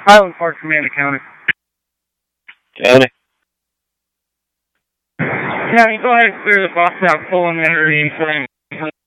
Highland Park, Amanda County. County. Yeah, you go ahead and clear the box out, pull in there, and